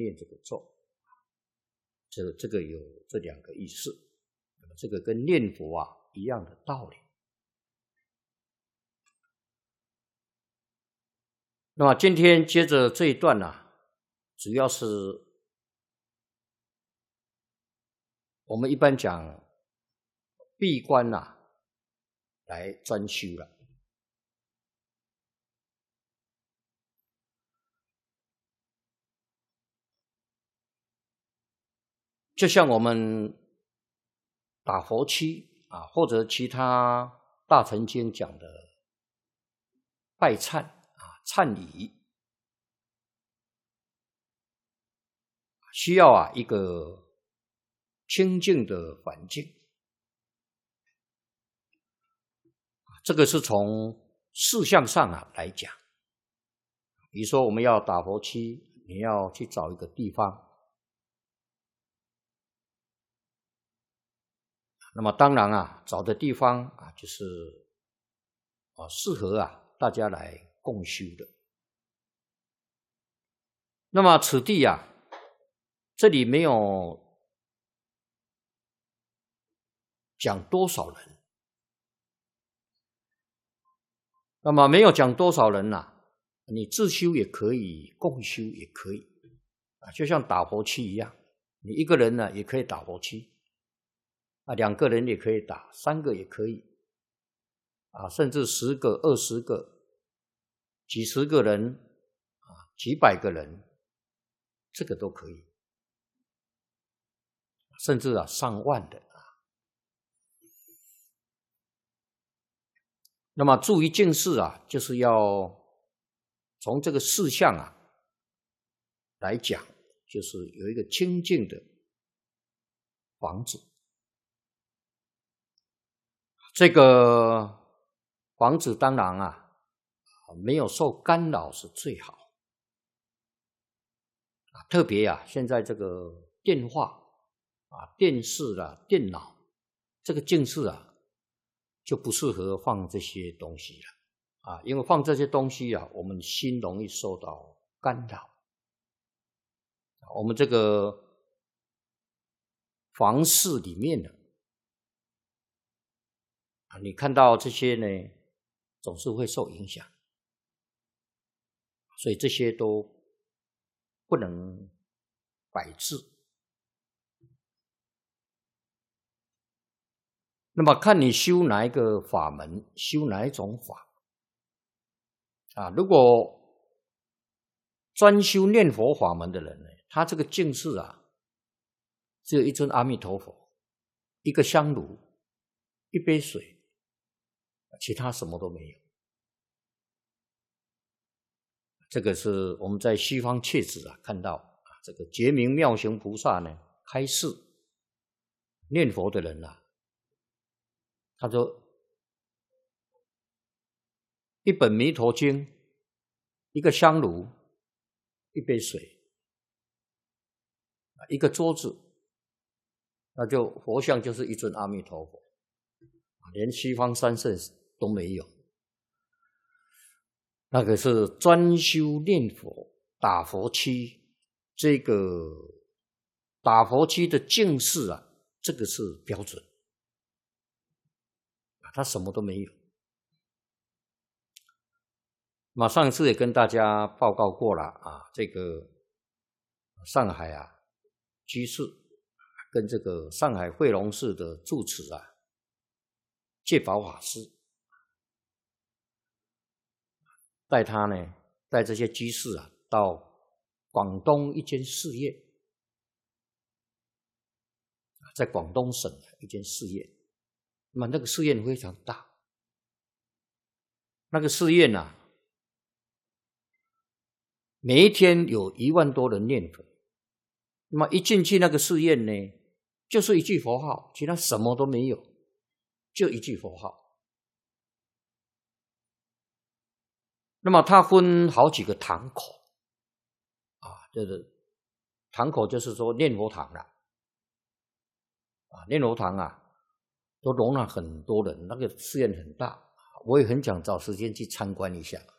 念这个咒。这个有这2个意思，那么这个跟念佛啊一样的道理。那么今天接着这一段啊，主要是我们一般讲闭关啊来专修了。就像我们打佛七啊，或者其他大乘经讲的拜忏啊、忏礼，需要啊一个清净的环境。这个是从事项上啊来讲，比如说我们要打佛七，你要去找一个地方。那么当然啊，找的地方啊，就是适合啊大家来共修的。那么此地啊，这里没有讲多少人，那么没有讲多少人啊，你自修也可以，共修也可以啊，就像打佛七一样，你一个人呢也可以打佛七。2个人也可以打，3个也可以，甚至10个、20个、几十个人，几百个人，这个都可以，甚至上万的。那么注意净事啊，就是要从这个事项啊来讲，就是有一个清净的房子。这个房子当然啊，没有受干扰是最好。特别啊，现在这个电话电视啦、电脑，这个净室啊，就不适合放这些东西了因为放这些东西啊，我们心容易受到干扰。我们这个房室里面呢，你看到这些呢，总是会受影响，所以这些都不能摆置。那么看你修哪一个法门，修哪一种法如果专修念佛法门的人呢，他这个净室啊，只有一尊阿弥陀佛，一个香炉，一杯水，其他什么都没有。这个是我们在西方切子看到这个觉明妙行菩萨呢开示念佛的人他说一本弥陀经，一个香炉，一杯水，一个桌子，那就佛像就是一尊阿弥陀佛，连西方三圣都没有。那个是专修念佛打佛七，这个打佛七的净事这个是标准他什么都没有。那么上次也跟大家报告过了这个上海居士跟这个上海惠龙寺的住持戒宝法师带他呢，带这些居士到广东一间寺院，在广东省的一间寺院。那么那个寺院非常大，那个寺院每一天有1万多人念佛。那么一进去那个寺院呢，就是一句佛号，其他什么都没有，就一句佛号。那么它分好几个堂口就是堂口就是说念佛堂念佛堂都容纳很多人，那个寺院很大，我也很想找时间去参观一下